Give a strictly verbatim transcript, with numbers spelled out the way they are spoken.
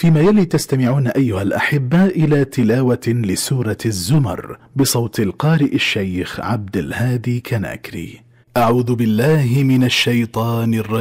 فيما يلي تستمعون أيها الأحبة إلى تلاوة لسورة الزمر بصوت القارئ الشيخ عبد الهادي كناكري. أعوذ بالله من الشيطان الرجيم.